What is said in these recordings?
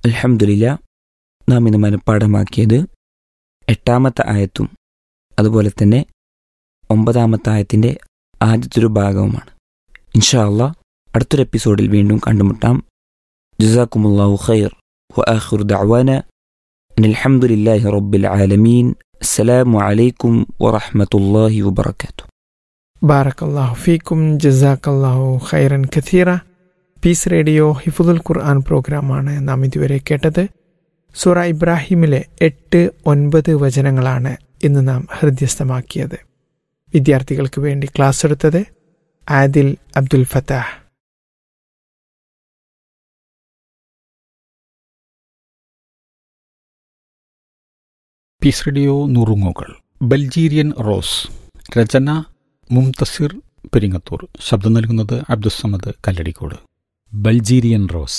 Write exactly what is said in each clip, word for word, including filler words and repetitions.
അൽഹംദുലില്ലാ, നാം ഇന്ന് മനഃപ്പാഠമാക്കിയത് എട്ടാമത്തെ ആയത്തും അതുപോലെ തന്നെ ഒമ്പതാമത്തെ ആയത്തിൻ്റെ ആദ്യത്തൊരു ഭാഗവുമാണ്. ഇൻഷാ അല്ലാഹ് അടുത്തൊരു എപ്പിസോഡിൽ വീണ്ടും കണ്ടുമുട്ടാം. ജസാക്കുമുല്ലാഹു ഖൈർ വ ആഖിറു ദഅ്വാനാ അനിൽ ഹംദുലില്ലാഹി റബ്ബിൽ ആലമീൻ. അസ്സലാമു അലൈക്കും വറഹ്മത്തുള്ളാഹി വബറകാതുഹു. ബാറക്കല്ലാഹു ഫീക്കും. ജസാക്കല്ലാഹു ഖൈറൻ കഥീറ. പീസ് റേഡിയോ ഹിഫ്ദുൽ ഖുർആൻ പ്രോഗ്രാമാണ് നാം ഇതുവരെ കേട്ടത്. സൂറ ഇബ്രാഹിമിലെ എട്ട് ഒൻപത് വചനങ്ങളാണ് ഇന്ന് നാം ഹൃദ്യസ്ഥമാക്കിയത്. വിദ്യാർത്ഥികൾക്ക് വേണ്ടി ക്ലാസ് എടുത്തത് ആദിൽ അബ്ദുൽ ഫത്താഹ്. പീസ് റേഡിയോ നുറുങ്ങുകൾ. ബൽജീരിയൻ റോസ്. രചന മുംതസിർ പെരിങ്ങത്തൂർ. ശബ്ദം നൽകുന്നത് അബ്ദുസ്സമദ് കല്ലടിക്കോട്. ബൽജീരിയൻ റോസ്.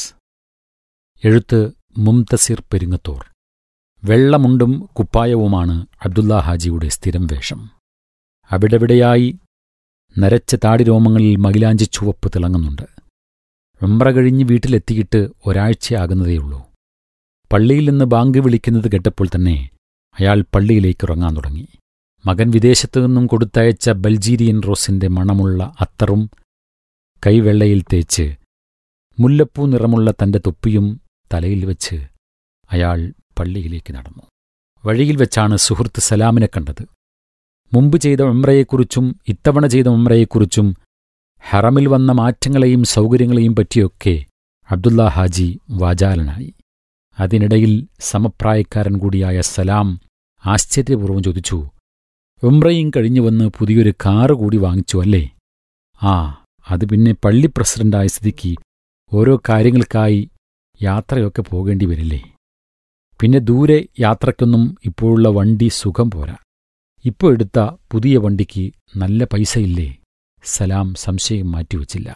എഴുത്ത് മുംതസിർ പെരിങ്ങത്തൂർ. വെള്ളമുണ്ടും കുപ്പായവുമാണ് അബ്ദുല്ല ഹാജിയുടെ സ്ഥിരം വേഷം. അവിടെവിടെയായി നരച്ച താടിരോമങ്ങളിൽ മൈലാഞ്ചി ചുവപ്പ് തിളങ്ങുന്നുണ്ട്. ഉംറ കഴിഞ്ഞ് വീട്ടിലെത്തിയിട്ട് ഒരാഴ്ചയാകുന്നതേയുള്ളൂ. പള്ളിയിൽ നിന്ന് ബാങ്ക് വിളിക്കുന്നത് കേട്ടപ്പോൾ തന്നെ അയാൾ പള്ളിയിലേക്ക് ഇറങ്ങാൻ തുടങ്ങി. മകൻ വിദേശത്തു നിന്നും കൊടുത്തയച്ച ബൽജീരിയൻ റോസിന്റെ മണമുള്ള അത്തറും കൈവെള്ളയിൽ തേച്ച് മുല്ലപ്പൂ നിറമുള്ള തന്റെ തൊപ്പിയും തലയിൽ വെച്ച് അയാൾ പള്ളിയിലേക്ക് നടന്നു. വഴിയിൽ വെച്ചാണ് സുഹൃത്ത് സലാമിനെ കണ്ടത്. മുമ്പ് ചെയ്ത ഉംറയെക്കുറിച്ചും ഇത്തവണ ചെയ്ത ഉംറയെക്കുറിച്ചും ഹറമിൽ വന്ന മാറ്റങ്ങളെയും സൗകര്യങ്ങളെയും പറ്റിയൊക്കെ അബ്ദുല്ല ഹാജി വാചാലനായി. അതിനിടയിൽ സമപ്രായക്കാരൻ കൂടിയായ സലാം ആശ്ചര്യപൂർവ്വം ചോദിച്ചു, ഉംറയും കഴിഞ്ഞു വന്ന് പുതിയൊരു കാറ് കൂടി വാങ്ങിച്ചു അല്ലേ? ആ, അത് പിന്നെ പള്ളി പ്രസിഡന്റായ സ്ഥിതിക്ക് ഓരോ കാര്യങ്ങൾക്കായി യാത്രയൊക്കെ പോകേണ്ടി വരില്ലേ? പിന്നെ ദൂരെ യാത്രയ്ക്കൊന്നും ഇപ്പോഴുള്ള വണ്ടി സുഖം പോരാ. ഇപ്പോൾ എടുത്ത പുതിയ വണ്ടിക്ക് നല്ല പൈസയില്ലേ? സലാം സംശയം മാറ്റിവച്ചില്ല.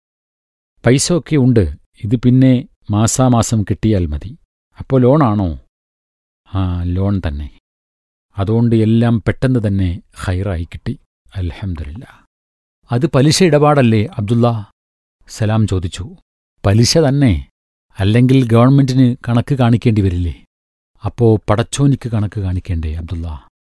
പൈസ ഒക്കെ ഉണ്ട്, ഇത് പിന്നെ മാസാമാസം കിട്ടിയാൽ മതി. അപ്പോൾ ലോണാണോ? ആ, ലോൺ തന്നെ. അതുകൊണ്ട് എല്ലാം പെട്ടെന്ന് തന്നെ ഖൈറായി കിട്ടി, അൽഹംദുലില്ലാ. അത് പലിശ ഇടപാടല്ലേ അബ്ദുള്ള? സലാം ചോദിച്ചു. പലിശ തന്നെ, അല്ലെങ്കിൽ ഗവൺമെന്റിന് കണക്ക് കാണിക്കേണ്ടി വരില്ലേ? അപ്പോ പടച്ചോനിക്ക് കണക്ക് കാണിക്കേണ്ടേ അബ്ദുള്ള?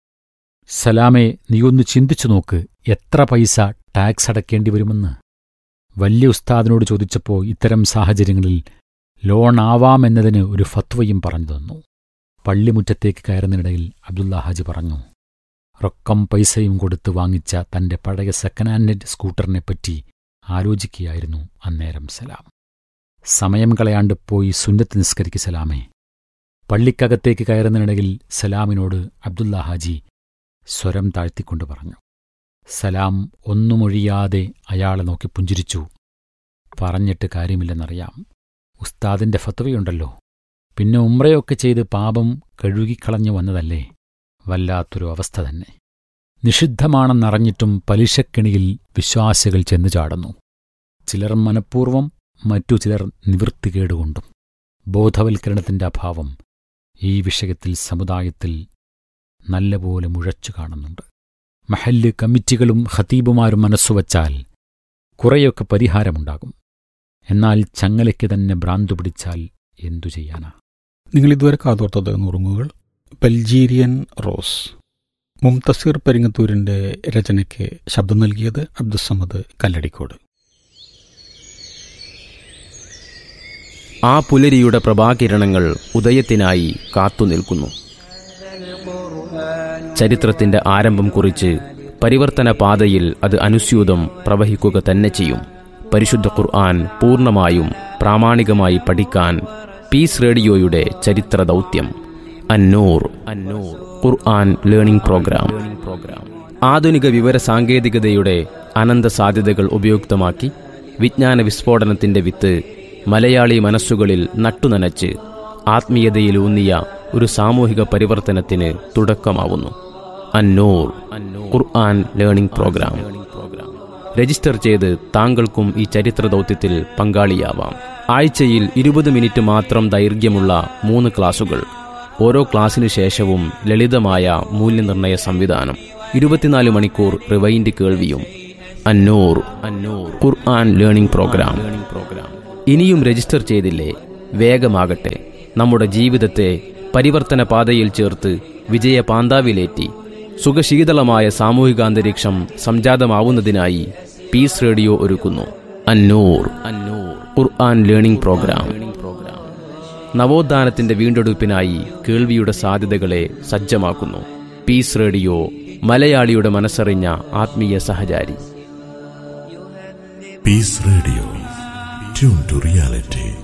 സലാമേ, നീയൊന്ന് ചിന്തിച്ചു നോക്ക്, എത്ര പൈസ ടാക്സ് അടയ്ക്കേണ്ടി വരുമെന്ന്. വലിയ ഉസ്താദിനോട് ചോദിച്ചപ്പോൾ ഇത്തരം സാഹചര്യങ്ങളിൽ ലോൺ ആവാമെന്നതിന് ഒരു ഫത്വയും പറഞ്ഞു തന്നു. പള്ളിമുറ്റത്തേക്ക് കയറുന്നതിനിടയിൽ അബ്ദുല്ല ഹാജി പറഞ്ഞു, റൊക്കം പൈസയും കൊടുത്ത് വാങ്ങിച്ച തന്റെ പഴയ സെക്കൻഡ് ഹാൻഡ് സ്കൂട്ടറിനെപ്പറ്റി ആലോചിക്കുകയായിരുന്നു അന്നേരം സലാം. സമയം കളയാണ്ട് പോയി സുന്നത്ത് നിസ്കരിക്ക് സലാമേ. പള്ളിക്കകത്തേക്ക് കയറുന്നതിനിടയിൽ സലാമിനോട് അബ്ദുല്ല ഹാജി സ്വരം താഴ്ത്തിക്കൊണ്ട് പറഞ്ഞു. സലാം ഒന്നുമൊഴിയാതെ അയാളെ നോക്കി പുഞ്ചിരിച്ചു. പറഞ്ഞിട്ട് കാര്യമില്ലെന്നറിയാം, ഉസ്താദിന്റെ ഫത്വയുണ്ടല്ലോ. പിന്നെ ഉംറയൊക്കെ ചെയ്ത് പാപം കഴുകിക്കളഞ്ഞു വന്നതല്ലേ? വല്ലാത്തൊരു അവസ്ഥ തന്നെ. നിഷിദ്ധമാണെന്നറിഞ്ഞിട്ടും പലിശക്കെണിയിൽ വിശ്വാസികൾ ചെന്നു ചാടുന്നു. ചിലർ മനഃപൂർവ്വം, മറ്റു ചിലർ നിവൃത്തികേടുകൊണ്ടും. ബോധവൽക്കരണത്തിന്റെ അഭാവം ഈ വിഷയത്തിൽ സമുദായത്തിൽ നല്ലപോലെ മുഴച്ചു കാണുന്നുണ്ട്. മഹല്ല് കമ്മിറ്റികളും ഖതീബുമാരും മനസ്സുവച്ചാൽ കുറെയൊക്കെ പരിഹാരമുണ്ടാകും. എന്നാൽ ചങ്ങലയ്ക്ക് തന്നെ ഭ്രാന്തു പിടിച്ചാൽ എന്തു ചെയ്യാനാ? നിങ്ങളിതുവരെ കാതോർത്തത് നുറുങ്ങുകൾ. ബൽജീരിയൻ റോസ്. മുംതസിർ പെരിങ്ങത്തൂരിന്റെ രചനയ്ക്ക് ശബ്ദം നൽകിയത് അബ്ദുസ്സമദ് കല്ലടിക്കോട്. ആ പുലരിയുടെ പ്രഭാകിരണങ്ങൾ ഉദയത്തിനായി കാത്തുനിൽക്കുന്നു. ചരിത്രത്തിന്റെ ആരംഭം കുറിച്ച് പരിവർത്തന പാതയിൽ അത് അനുസ്യൂതം പ്രവഹിക്കുക തന്നെ ചെയ്യും. പരിശുദ്ധ ഖുർആൻ പൂർണ്ണമായും പ്രാമാണികമായി പഠിക്കാൻ പീസ് റേഡിയോയുടെ ചരിത്ര ദൗത്യം അന്നൂർ അന്നൂർ ഖുർആൻ ലേണിംഗ് പ്രോഗ്രാം. ആധുനിക വിവര സാങ്കേതികതയുടെ അനന്ത സാധ്യതകൾ ഉപയുക്തമാക്കി വിജ്ഞാന വിസ്ഫോടനത്തിന്റെ വിത്ത് മലയാളി മനസ്സുകളിൽ നട്ടുനനച്ച് ആത്മീയതയിലൂന്നിയ ഒരു സാമൂഹിക പരിവർത്തനത്തിന് തുടക്കമാവുന്നു. അന്നൂർ ഖുർആൻ ലേണിംഗ് പ്രോഗ്രാം. രജിസ്റ്റർ ചെയ്ത് താങ്കൾക്കും ഈ ചരിത്ര ദൗത്യത്തിൽ പങ്കാളിയാവാം. ആഴ്ചയിൽ ഇരുപത് മിനിറ്റ് മാത്രം ദൈർഘ്യമുള്ള മൂന്ന് ക്ലാസുകൾ. ഓരോ ക്ലാസ്സിനു ശേഷവും ലളിതമായ മൂല്യനിർണ്ണയ സംവിധാനം. ഇരുപത്തിനാല് മണിക്കൂർ റിവൈൻഡ് കേൾവിയും. അന്നൂർ അന്നൂർ ഖുർആൻ ലേണിംഗ് പ്രോഗ്രാം. ഇനിയും രജിസ്റ്റർ ചെയ്തില്ലേ? വേഗമാകട്ടെ. നമ്മുടെ ജീവിതത്തെ പരിവർത്തന പാതയിൽ ചേർത്ത് വിജയ പാന്താവിലേറ്റി സുഖശീതളമായ സാമൂഹികാന്തരീക്ഷം സംജാതമാവുന്നതിനായി പീസ് റേഡിയോ ഒരുക്കുന്നു അന്നൂർ അന്നൂർ ഖുർആൻ ലേണിംഗ് പ്രോഗ്രാം. നവോത്ഥാനത്തിന്റെ വീണ്ടെടുപ്പിനായി കേൾവിയുടെ സാധ്യതകളെ സജ്ജമാക്കുന്നു. പീസ് റേഡിയോ, മലയാളിയുടെ മനസ്സറിഞ്ഞ ആത്മീയ സഹചാരി. Piece radio, tune to reality.